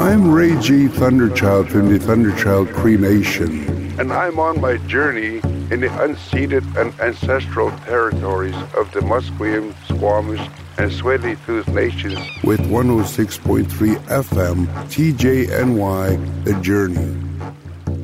I'm Ray G. Thunderchild from the Thunderchild Cree Nation. And I'm on my journey in the unceded and ancestral territories of the Musqueam, Squamish, and Tsleil-Waututh Nations with 106.3 FM TJNY The Journey.